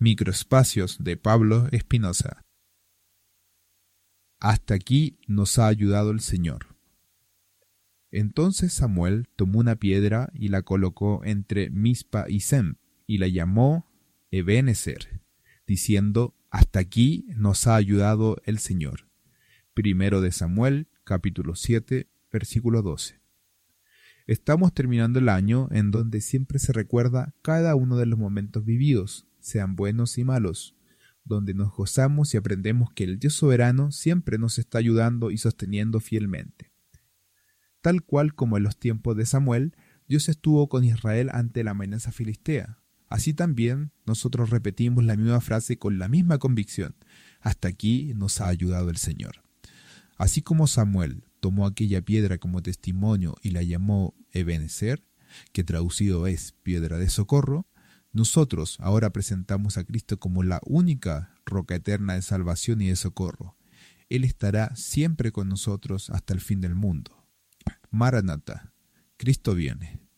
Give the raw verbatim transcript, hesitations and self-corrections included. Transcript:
Microespacios de Pablo Espinosa. Hasta aquí nos ha ayudado el Señor. Entonces Samuel tomó una piedra y la colocó entre Mizpa y Sem, y la llamó Ebenezer, diciendo: Hasta aquí nos ha ayudado el Señor. Primero de Samuel, capítulo siete, versículo doce. Estamos terminando el año en donde siempre se recuerda cada uno de los momentos vividos, sean buenos y malos, donde nos gozamos y aprendemos que el Dios soberano siempre nos está ayudando y sosteniendo fielmente. Tal cual como en los tiempos de Samuel, Dios estuvo con Israel ante la amenaza filistea. Así también nosotros repetimos la misma frase con la misma convicción: hasta aquí nos ha ayudado el Señor. Así como Samuel tomó aquella piedra como testimonio y la llamó Ebenezer, que traducido es piedra de socorro, nosotros ahora presentamos a Cristo como la única roca eterna de salvación y de socorro. Él estará siempre con nosotros hasta el fin del mundo. Maranatha, Cristo viene.